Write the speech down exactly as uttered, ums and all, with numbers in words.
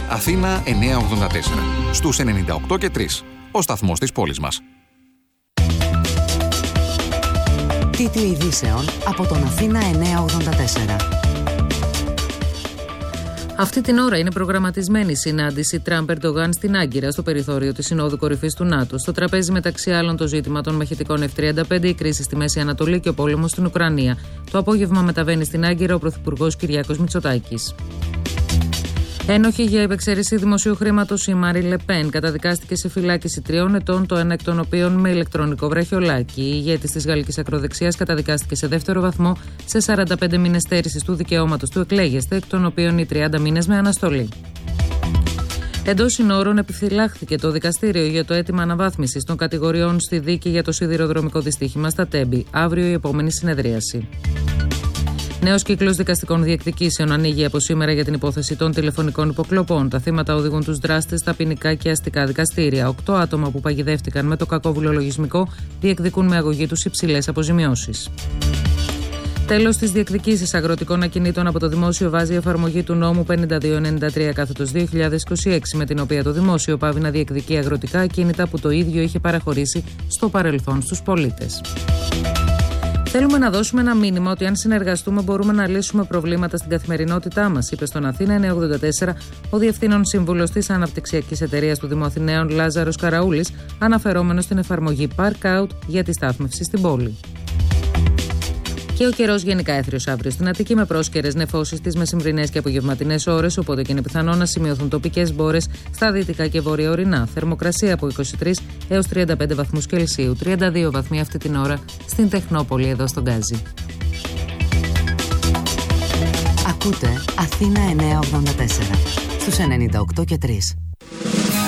Αθήνα εννιακόσια ογδόντα τέσσερα. Στους ενενήντα οκτώ και τρία. Ο σταθμός της πόλης μας. Τίτλοι ειδήσεων από τον Αθήνα εννιακόσια ογδόντα τέσσερα. Αυτή την ώρα είναι προγραμματισμένη η συνάντηση Τραμπ-Ερντογάν στην Άγκυρα, στο περιθώριο της Συνόδου Κορυφής του ΝΑΤΟ. Στο τραπέζι, μεταξύ άλλων, το ζήτημα των μαχητικών εφ τριάντα πέντε, η κρίση στη Μέση Ανατολή και ο πόλεμος στην Ουκρανία. Το απόγευμα μεταβαίνει στην Άγκυρα ο Πρωθυπουργός Κυριάκος Μητσοτάκης. Ένοχη για υπεξαίρεση δημοσίου χρήματος, η Μάριν Λε Πεν καταδικάστηκε σε φυλάκιση τριών ετών, το ένα εκ των οποίων με ηλεκτρονικό βραχιολάκι. Η ηγέτης της γαλλικής ακροδεξιάς καταδικάστηκε σε δεύτερο βαθμό σε σαράντα πέντε μήνες στέρησης του δικαιώματος του εκλέγεστε, εκ των οποίων οι τριάντα μήνες με αναστολή. Εντός συνόρων επιφυλάχθηκε το δικαστήριο για το αίτημα αναβάθμισης των κατηγοριών στη δίκη για το σιδηροδρομικό δυστύχημα στα Τέμπη. Αύριο η επόμενη συνεδρίαση. Νέος κύκλος δικαστικών διεκδικήσεων ανοίγει από σήμερα για την υπόθεση των τηλεφωνικών υποκλοπών. Τα θύματα οδηγούν τους δράστες στα ποινικά και αστικά δικαστήρια. Οκτώ άτομα που παγιδεύτηκαν με το κακόβουλο λογισμικό διεκδικούν με αγωγή τους υψηλές αποζημιώσεις. Τέλος, στις διεκδικήσεις αγροτικών ακινήτων από το Δημόσιο βάζει εφαρμογή του νόμου πενήντα δύο ενενήντα τρία κάθετος δύο χιλιάδες είκοσι έξι, με την οποία το Δημόσιο πάβει να διεκδικεί αγροτικά ακίνητα που το ίδιο είχε παραχωρήσει στο παρελθόν στους πολίτες. Θέλουμε να δώσουμε ένα μήνυμα ότι αν συνεργαστούμε μπορούμε να λύσουμε προβλήματα στην καθημερινότητά μας, είπε στον Αθήνα εννιακόσια ογδόντα τέσσερα ο Διευθύνων Σύμβουλος της Αναπτυξιακής Εταιρείας του Δήμου Αθηναίων Λάζαρος Καραούλης, αναφερόμενος στην εφαρμογή Park Out για τη στάθμευση στην πόλη. Και ο καιρός γενικά έθριος αύριο στην Αττική, με πρόσκαιρες νεφώσεις τις μεσημβρινές και απογευματινές ώρες, οπότε και είναι πιθανό να σημειωθούν τοπικές μπόρες στα δυτικά και βόρεια ορεινά. Θερμοκρασία από είκοσι τρεις έως τριάντα πέντε βαθμούς Κελσίου, τριάντα δύο βαθμοί αυτή την ώρα στην Τεχνόπολη, εδώ στον Γκάζι. Ακούτε Αθήνα εννιακόσια ογδόντα τέσσερα στους ενενήντα οκτώ και τρία.